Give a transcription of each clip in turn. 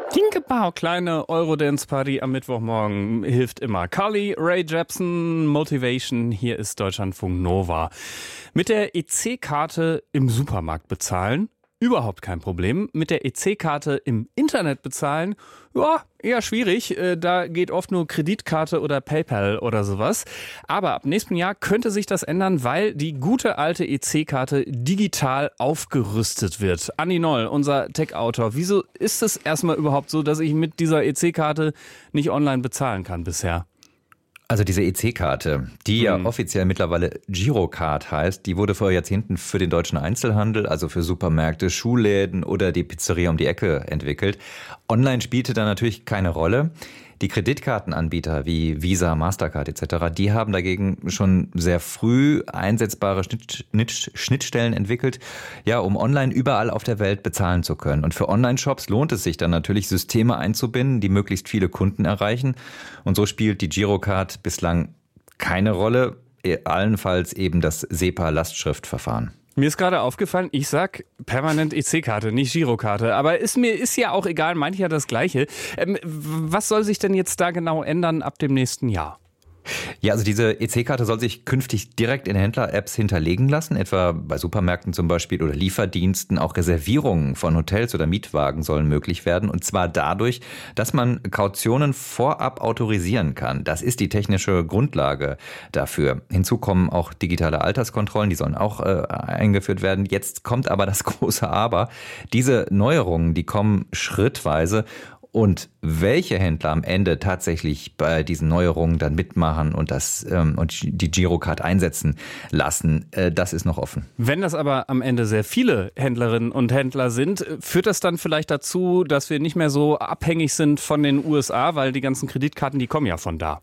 Tinkerbau, kleine Eurodance-Party am Mittwochmorgen hilft immer. Carly Rae Jepsen, Motivation, hier ist Deutschlandfunk Nova. Mit der EC-Karte im Supermarkt bezahlen, überhaupt kein Problem. Mit der EC-Karte im Internet bezahlen, ja, eher schwierig. Da geht oft nur Kreditkarte oder PayPal oder sowas. Aber ab nächstem Jahr könnte sich das ändern, weil die gute alte EC-Karte digital aufgerüstet wird. Andi Noll, unser Tech-Autor. Wieso ist es erstmal überhaupt so, dass ich mit dieser EC-Karte nicht online bezahlen kann bisher? Also diese EC-Karte, die ja offiziell mittlerweile Girocard heißt, die wurde vor Jahrzehnten für den deutschen Einzelhandel, also für Supermärkte, Schuhläden oder die Pizzeria um die Ecke entwickelt. Online spielte da natürlich keine Rolle. Die Kreditkartenanbieter wie Visa, Mastercard etc., die haben dagegen schon sehr früh einsetzbare Schnittstellen entwickelt, ja, um online überall auf der Welt bezahlen zu können. Und für Online-Shops lohnt es sich dann natürlich, Systeme einzubinden, die möglichst viele Kunden erreichen. Und so spielt die Girocard bislang keine Rolle, allenfalls eben das SEPA-Lastschriftverfahren. Mir ist gerade aufgefallen, ich sag permanent EC-Karte, nicht Girokarte. Aber ist ja auch egal, meint ja das Gleiche. Was soll sich denn jetzt da genau ändern ab dem nächsten Jahr? Ja, also diese EC-Karte soll sich künftig direkt in Händler-Apps hinterlegen lassen, etwa bei Supermärkten zum Beispiel oder Lieferdiensten. Auch Reservierungen von Hotels oder Mietwagen sollen möglich werden. Und zwar dadurch, dass man Kautionen vorab autorisieren kann. Das ist die technische Grundlage dafür. Hinzu kommen auch digitale Alterskontrollen, die sollen auch eingeführt werden. Jetzt kommt aber das große Aber. Diese Neuerungen, die kommen schrittweise. Und welche Händler am Ende tatsächlich bei diesen Neuerungen dann mitmachen und die Girocard einsetzen lassen, das ist noch offen. Wenn das aber am Ende sehr viele Händlerinnen und Händler sind, führt das dann vielleicht dazu, dass wir nicht mehr so abhängig sind von den USA, weil die ganzen Kreditkarten, die kommen ja von da.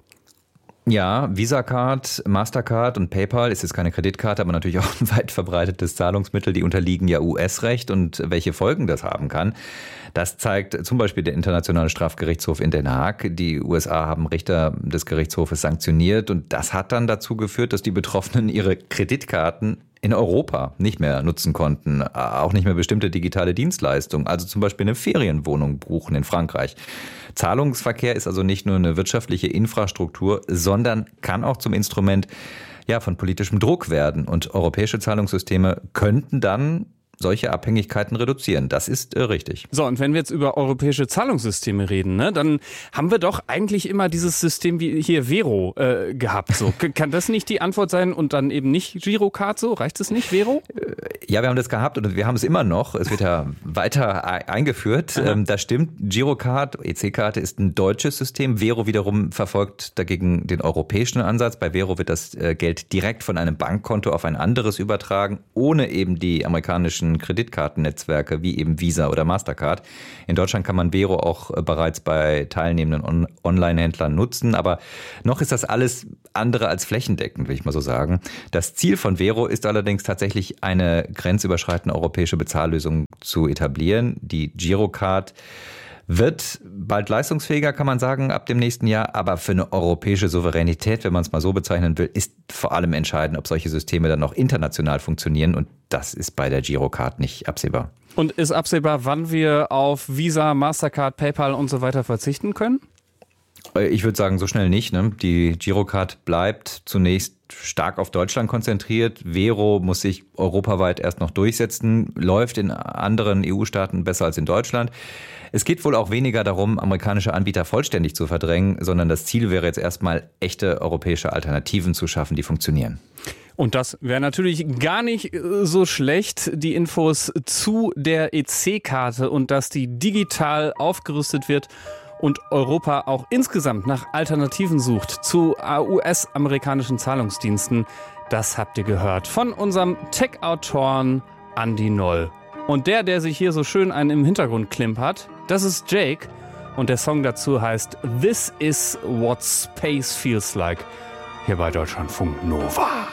Ja, Visa-Card, Mastercard und PayPal ist jetzt keine Kreditkarte, aber natürlich auch ein weit verbreitetes Zahlungsmittel. Die unterliegen ja US-Recht und welche Folgen das haben kann. Das zeigt zum Beispiel der Internationale Strafgerichtshof in Den Haag. Die USA haben Richter des Gerichtshofes sanktioniert und das hat dann dazu geführt, dass die Betroffenen ihre Kreditkarten in Europa nicht mehr nutzen konnten, auch nicht mehr bestimmte digitale Dienstleistungen, also zum Beispiel eine Ferienwohnung buchen in Frankreich. Zahlungsverkehr ist also nicht nur eine wirtschaftliche Infrastruktur, sondern kann auch zum Instrument von politischem Druck werden. Und europäische Zahlungssysteme könnten dann solche Abhängigkeiten reduzieren. Das ist richtig. So, und wenn wir jetzt über europäische Zahlungssysteme reden, ne, dann haben wir doch eigentlich immer dieses System wie hier Vero gehabt. So. Kann das nicht die Antwort sein und dann eben nicht Girocard so? Reicht es nicht, Vero? Ja, wir haben das gehabt und wir haben es immer noch. Es wird ja weiter eingeführt. Das stimmt. Girocard, EC-Karte ist ein deutsches System. Vero wiederum verfolgt dagegen den europäischen Ansatz. Bei Vero wird das Geld direkt von einem Bankkonto auf ein anderes übertragen, ohne eben die amerikanischen Kreditkartennetzwerke wie eben Visa oder Mastercard. In Deutschland kann man Vero auch bereits bei teilnehmenden Online-Händlern nutzen, aber noch ist das alles andere als flächendeckend, will ich mal so sagen. Das Ziel von Vero ist allerdings tatsächlich eine grenzüberschreitende europäische Bezahllösung zu etablieren. Die Girocard wird bald leistungsfähiger, kann man sagen, ab dem nächsten Jahr. Aber für eine europäische Souveränität, wenn man es mal so bezeichnen will, ist vor allem entscheidend, ob solche Systeme dann auch international funktionieren. Und das ist bei der Girocard nicht absehbar. Und ist absehbar, wann wir auf Visa, Mastercard, PayPal und so weiter verzichten können? Ich würde sagen, so schnell nicht. Ne? Die Girocard bleibt zunächst stark auf Deutschland konzentriert. Vero muss sich europaweit erst noch durchsetzen, läuft in anderen EU-Staaten besser als in Deutschland. Es geht wohl auch weniger darum, amerikanische Anbieter vollständig zu verdrängen, sondern das Ziel wäre jetzt erstmal, echte europäische Alternativen zu schaffen, die funktionieren. Und das wäre natürlich gar nicht so schlecht, die Infos zu der EC-Karte und dass die digital aufgerüstet wird und Europa auch insgesamt nach Alternativen sucht zu US-amerikanischen Zahlungsdiensten. Das habt ihr gehört von unserem Tech-Autoren Andi Noll. Und der sich hier so schön einen im Hintergrund klimpert, das ist Jake. Und der Song dazu heißt This is what Space feels like. Hier bei Deutschlandfunk Nova.